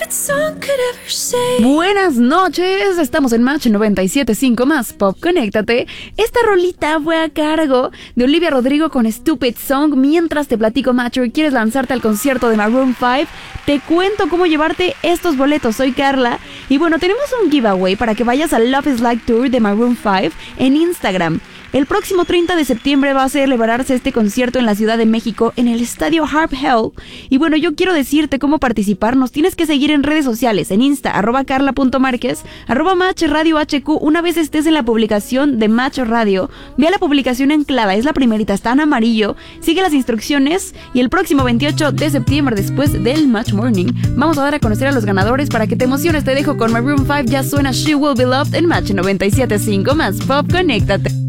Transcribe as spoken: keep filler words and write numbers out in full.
Buenas noches, estamos en Match noventa y siete punto cinco más Pop, conéctate. Esta rolita fue a cargo de Olivia Rodrigo con Stupid Song. Mientras te platico, Macho, y quieres lanzarte al concierto de Maroon cinco, te cuento cómo llevarte estos boletos. Soy Carla y bueno, tenemos un giveaway para que vayas al Love is Like Tour de Maroon cinco en Instagram. El próximo treinta de septiembre va a celebrarse este concierto en la Ciudad de México en el estadio Harp Hell. Y bueno, yo quiero decirte cómo participar. Nos tienes que seguir en redes sociales, en Insta, arroba carla.márquez, arroba Match Radio H Q. Una vez estés en la publicación de Match Radio, ve a la publicación en clave, es la primerita, está en amarillo. Sigue las instrucciones y el próximo veintiocho de septiembre, después del Match Morning, vamos a dar a conocer a los ganadores para que te emociones. Te dejo con Maroon cinco, ya suena She Will Be Loved en Match noventa y siete punto cinco más Pop, conéctate.